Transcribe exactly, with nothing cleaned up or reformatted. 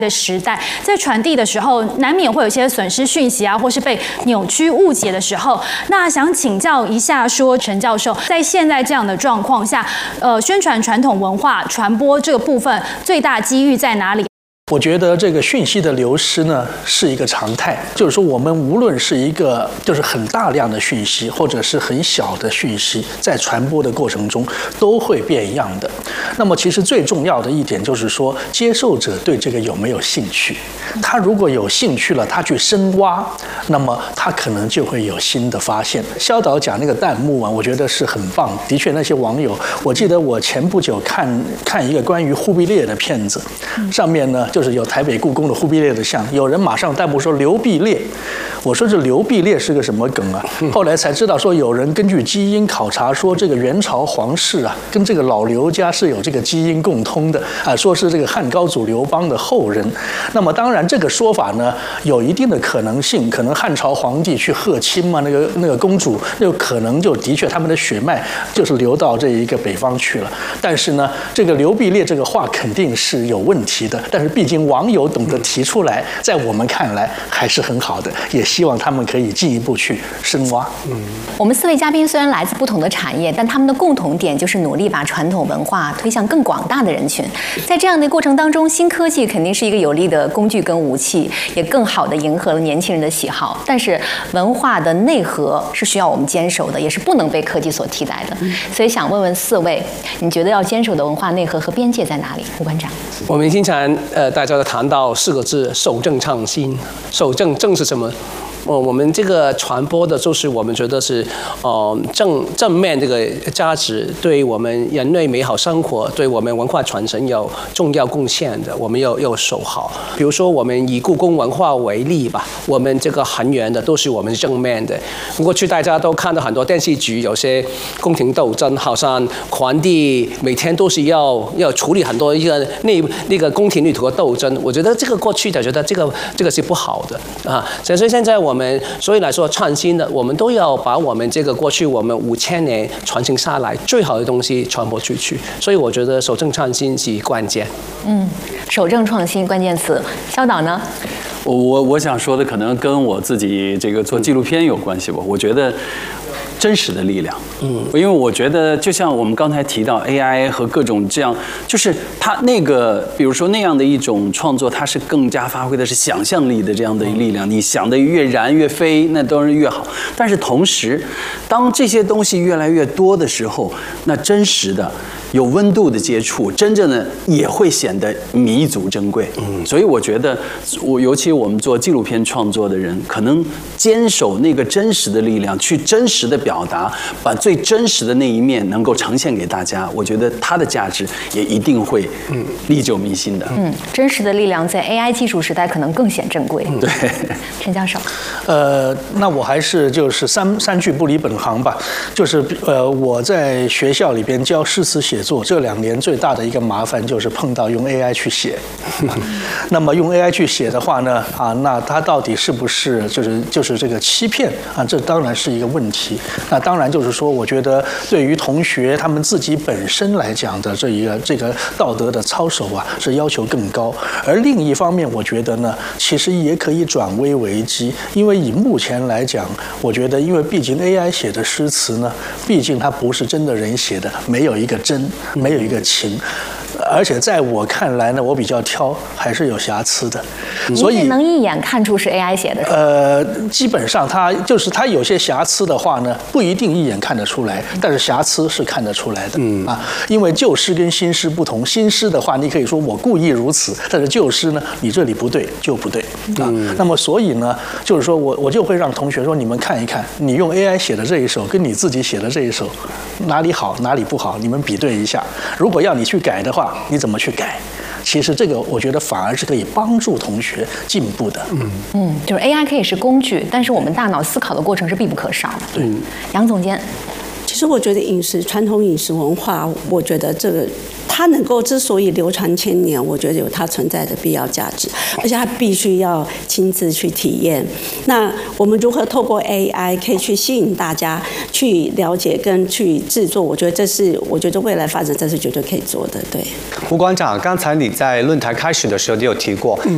的时代，在传递的时候，难免会有一些损失讯息啊，或是被扭曲误解的时候。那想请教一下，说陈教授，在现在这样的状况下，呃，宣传传统文化、传播这个部分，最大机遇在哪里？ 我觉得这个讯息的流失呢是一个常态，就是说我们无论是一个就是很大量的讯息，或者是很小的讯息，在传播的过程中都会变样的。那么其实最重要的一点就是说，接受者对这个有没有兴趣？他如果有兴趣了，他去深挖，那么他可能就会有新的发现。萧导讲那个弹幕啊，我觉得是很棒。的确，那些网友，我记得我前不久看看一个关于忽必烈的片子，上面呢就。就是有台北故宫的忽必烈的像，有人马上弹幕说刘必烈，我说这刘必烈是个什么梗啊？后来才知道说有人根据基因考察说这个元朝皇室啊，跟这个老刘家是有这个基因共通的啊，说是这个汉高祖刘邦的后人。那么当然这个说法呢有一定的可能性，可能汉朝皇帝去贺亲嘛，那个那个公主，那可能就的确他们的血脉就是流到这一个北方去了。但是呢，这个刘必烈这个话肯定是有问题的，但是毕竟网友懂得提出来，在我们看来还是很好的，也希望他们可以进一步去深挖。嗯， 我们四位嘉宾虽然来自不同的产业，但他们的共同点就是努力把传统文化推向更广大的人群。在这样的过程当中，新科技肯定是一个有力的工具跟武器，也更好的迎合了年轻人的喜好。但是文化的内核是需要我们坚守的，也是不能被科技所替代的。所以想问问四位，你觉得要坚守的文化内核和边界在哪里？胡馆长， 我们经常呃大家都谈到四个字：守正创新。守正正是什么？呃，我们这个传播的就是我们觉得是，呃，正正面这个价值，对我们人类美好生活，对我们文化传承有重要贡献的，我们要要守好。比如说，我们以故宫文化为例吧，我们这个还原的都是我们正面的。过去大家都看到很多电视剧，有些宫廷斗争，好像皇帝每天都是要要处理很多一个那那个宫廷里头的斗争。我觉得这个过去就觉得这个这个是不好的啊，所以现在我。我们所以来说，创新的，我们都要把我们这个过去我们五千年传承下来最好的东西传播出去。所以我觉得守正创新是关键。 嗯，守正创新关键词。萧导呢？ 我我我想说的可能跟我自己这个做纪录片有关系吧。我觉得。真实的力量，嗯，因为我觉得就像我们刚才提到 A I 和各种这样，就是它那个，比如说那样的一种创作，它是更加发挥的是想象力的这样的力量。你想的越燃越飞，那当然越好。但是同时，当这些东西越来越多的时候，那真实的。有温度的接触，真正的也会显得弥足珍贵。嗯，所以我觉得，我尤其我们做纪录片创作的人，可能坚守那个真实的力量，去真实的表达，把最真实的那一面能够呈现给大家。我觉得它的价值也一定会历久弥新的。 嗯，真实的力量在 A I 技术时代可能更显珍贵。 对， 陈教授。 呃，那我还是就是三三句不离本行吧，就是呃我在学校里边教诗词写。做这两年最大的一个麻烦就是碰到用 A I 去写，那么用 A I 去写的话呢，啊，那它到底是不是就是就是这个欺骗啊？这当然是一个问题。那当然就是说，我觉得对于同学他们自己本身来讲的这一个这个道德的操守啊，是要求更高。而另一方面，我觉得呢，其实也可以转危为机，因为以目前来讲，我觉得因为毕竟 A I 写的诗词呢，毕竟它不是真的人写的，没有一个真。没有一个情，而且在我看来呢，我比较挑，还是有瑕疵的。 所以能一眼看出是 A I 写的。 呃，基本上它就是它有些瑕疵的话呢，不一定一眼看得出来，但是瑕疵是看得出来的。嗯啊，因为旧诗跟新诗不同，新诗的话你可以说我故意如此，但是旧诗呢，你这里不对就不对啊。嗯、那么所以呢，就是说我我就会让同学说，你们看一看，你用 A I 写的这一首跟你自己写的这一首哪里好哪里不好，你们比对一下。如果要你去改的话，你怎么去改？其实这个我觉得反而是可以帮助同学进步的。嗯嗯，就是 A I 可以是工具，但是我们大脑思考的过程是必不可少的。 对， 杨总监， 其实我觉得饮食传统饮食文化，我觉得这个它能够之所以流传千年，我觉得有它存在的必要价值，而且它必须要亲自去体验。那我们如何透过 A I 可以去吸引大家去了解跟去制作？我觉得这是我觉得未来发展这是绝对可以做的。对， 胡馆长，刚才你在论坛开始的时候，你有提过，